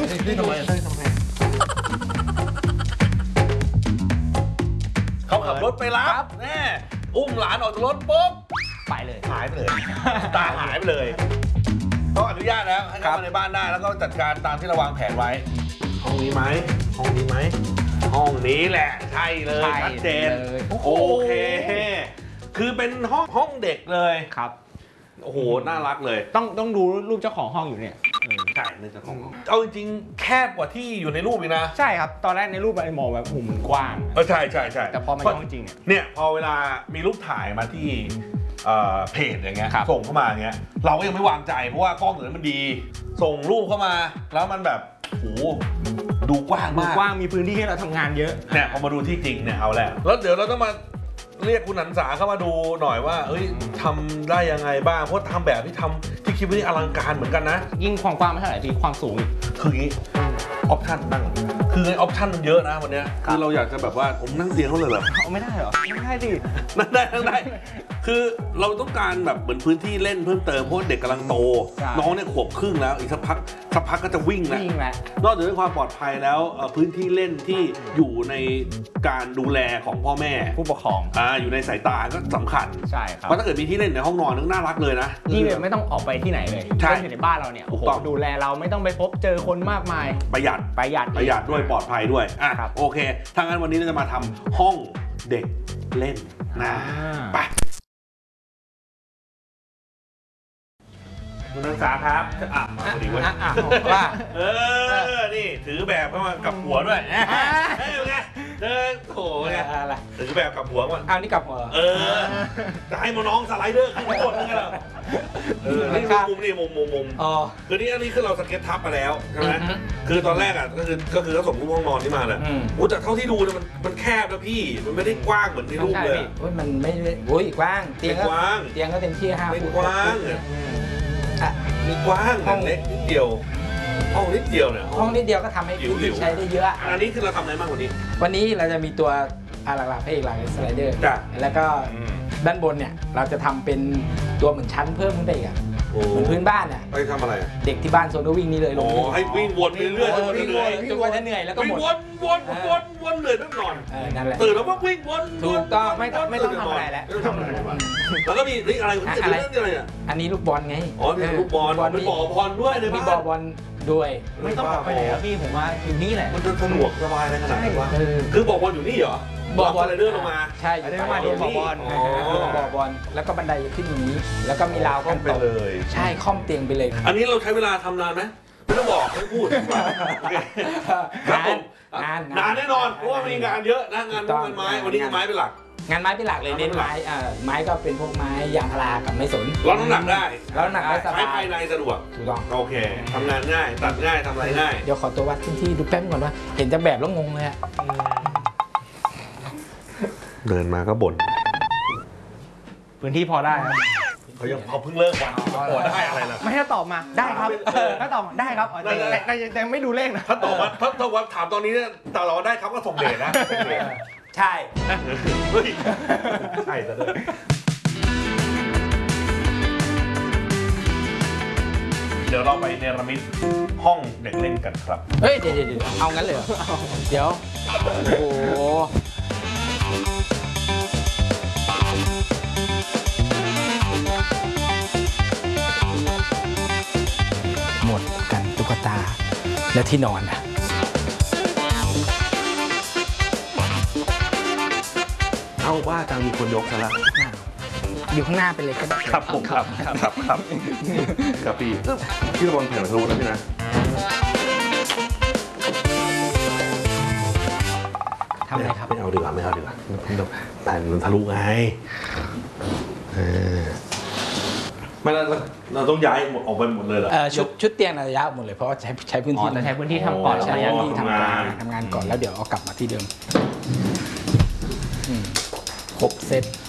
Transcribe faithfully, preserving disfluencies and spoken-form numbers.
นี่ทำไมใช่ทำไมเขาขับรถไปรับแน่อุ้มหลานออกจากรถปุ๊บไปเลยหายไปเลยตาหายไปเลยเขาอนุญาตแล้วให้เข้ามาในบ้านได้แล้วก็จัดการตามที่เราวางแผนไว้ห้องนี้ไหมห้องนี้ไหมห้องนี้แหละใช่เลยชัดเจนโอเคคือเป็นห้องห้องเด็กเลยครับโอ้โหน่ารักเลยต้องต้องดูรูปเจ้าของห้องอยู่เนี่ยใช่ในเจ้าของห้องเอาจริงๆแคบกว่าที่อยู่ในรูปอีกนะใช่ครับตอนแรกในรูปไอ้มองแบบมุมกว้างเออใช่ใช่ใช่แต่พอมาห้องจริงเนี่ยเนี่ยพอเวลามีรูปถ่ายมาที่เพจอย่างเงี้ยส่งเข้ามาอย่างเงี้ยเราก็ยังไม่วางใจเพราะว่ากล้องตัวนั้นมันดีส่งรูปเข้ามาแล้วมันแบบโอ้ดูกว้างมากกว้างมีพื้นที่ให้เราทำงานเยอะเนี่ยพอมาดูที่จริงเนี่ยเอาแล้วแล้วเดี๋ยวเราต้องมาเรียกคุณหันษาเข้ามาดูหน่อยว่าเอ้ยทำได้ยังไงบ้างเพราะทำแบบที่ทำที่คิดว่านี่อลังการเหมือนกันนะยิ่งความกว้างไม่เท่าไหร่ที่ความสูงคืออย่างนี้ออปชั่นนั่งคือไงออปชั่นมันเยอะนะวันนี้คือเราอยากจะแบบว่าผมนั่งเตียงเขาเลยเหรอไม่ได้เหรอไม่ได้ดินั่งได้นั่งได้คือเราต้องการแบบเหมือนพื้นที่เล่นเพิ่มเติมเพราะเด็กกำลังโตน้องเนี่ยขวบครึ่งแล้วอีกสักพักสักพักก็จะวิ่งแล้วนอกจากเรื่องความปลอดภัยแล้วพื้นที่เล่นที่อยู่ในการดูแลของพ่อแม่ผู้ปกครองอ่าอยู่ในสายตาก็สำคัญใช่ครับเพราะถ้าเกิดมีที่เล่นในห้องนอนนึกน่ารักเลยนะนี่เลยไม่ต้องออกไปที่ไหนเลยใช่อยู่ในบ้านเราเนี่ยโอ้โหดูแลเราไม่ต้องไปพบเจอคนมากมายประหยัดประหยัดประหยัดด้วยปลอดภัยด้วยอ่ะโอเคถ้างั้นวันนี้เราจะมาทำห้องเด็กเล่นนะไปคุณนักศึกษาครับอ่ะพอดีเว้ยว่าเออนี่ถือแบบเข้ามากับหัวด้วยเฮ้ยไงเดินโถไงถือแบบกับหัวมันอ้าวนี่กับหัวเออจะให้มาน้องสไลเดอร์ขึ้นหมดเลยเหรอเออนี่มุมนี่มุมมุมมุมอ๋อคือนี่อันนี้คือเราสเก็ตทับมาแล้วใช่ไหมคือตอนแรกอ่ะก็คือก็คือเขาส่งรูปห้องนอนที่มาแหละโอ้แต่เท่าที่ดูเนี่ยมันมันแคบนะพี่มันไม่ได้กว้างเหมือนในรูปเลยโอ้ยมันไม่โอ้ยกว้างเตียงก็เตียงก็เต็มที่ห้าฟุตกว้างมีกว้างห้องเล็กนิดเดียวห้องนิดเดียวเนี่ยห้องนิดเดียวก็ทำให้พื้นที่ใช้ได้เยอะอันนี้คือเราทำอะไรบ้างวันนี้วันนี้เราจะมีตัวหลักๆพระเอกหลักสไลเดอร์แล้วก็ด้านบนเนี่ยเราจะทำเป็นตัวเหมือนชั้นเพิ่มขึ้นไปอีกเหมือนพื้นบ้านอ่ะไปทำอะไรเด็กที่บ้านโซนก็วิ่งนี่เลยลงให้วิ่งวนไปเรื่อยๆวิ่งวนจนกว่าจะเหนื่อยแล้วก็หมดวนวนวนวนเหนื่อยไม่นอนนั่นแหละตื่นแล้วก็วิ่งวนถูกต้องไม่ต้องไม่ต้องทำอะไรแล้วไม่ต้องทำอะไรแล้วก็มีนี่อะไรคุณจะเล่นอะไรอ่ะอันนี้ลูกบอลไงอ๋อมีลูกบอลมีบ่อบอลด้วยเลยมีบ่อบอลด้วยไม่ต้องออกไปไหนแล้วพี่ผมว่าอยู่นี่แหละมันจะสะดวกสบายในขนาดนี้วะคือบ่อบอลอยู่นี่เหรอบ่อบอลอะไรเดินลงมาใช่อยู่มาดูบ่อบอลบ่อบอลแล้วก็บันไดขึ้นอย่างนี้แล้วก็มีราวกันไปเลยใช่ค่อมเตียงไปเลยอันนี้เราใช้เวลาทำนานไหมไม่ต้องบอกไม่พูดครับผมนานนานแน่นอนเพราะว่ามีงานเยอะนะงานพวกงานไม้วันนี้งานไม้เป็นหลักงานไม้เป็นหลักเลยเน้นไม้ไม้ก็เป็นพวกไม้ยางพารากับไม้สนรับน้ำหนักได้รับน้ำหนักได้สบายใช้ภายในสะดวกถูกต้องโอเคทำงานง่ายตัดง่ายทำอะไรง่ายเดี๋ยวขอตัววัดพื้นที่ดูแป๊บก่อนว่าเห็นจะแบบแล้วงงเลยอะเดินมาก็บ่นพื้นที่พอได้ครับเขายังเขาเพิ่งเลิกวันพอได้อะไรล่ะไม่ถ้าตอบมาได้ครับถ้าตอบได้ครับแต่แต่ไม่ดูเลขนะถ้าตอบว่าถ้าตอบว่าถามตอนนี้เนี่ยตอบได้ครับก็ส่งเดชนะใช่เฮ้ยใช่ซะด้วยเดี๋ยวเราไปเนรมิตห้องเด็กเล่นกันครับเฮ้ยเดี๋ยวเดี๋ยวเอางั้นเลยเดี๋ยวโอ้หมดกันตุ๊กตาและที่นอนอ่ะเอาว่าจังมีคนยกซะแล้วอยู่ข้างหน้าไปเลยก็ได้ครับผมครับครับครับครับพี่พี่ระวังแผงทะลุนะพี่นะทำอะไรครับไม่เอาดีกว่าไม่เอาดีกว่าแผ่นมันทะลุไงไม่เราเราต้องย้ายหมดออกไปหมดเลยเหรอชุดชุดเตียงเราย้ายหมดเลยเพราะใช้ใช้พื้นที่ใช้พื้นที่ทำก่อนใช้พื้นที่ทำงานทำงานก่อนแล้วเดี๋ยวเอากลับมาที่เดิมครบเซต